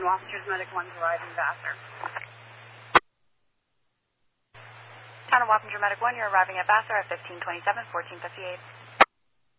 and Wapengers Medic 1's arriving Vassar. Town of Wappinger Medic 1, you're arriving at Vassar at 1527, 1458.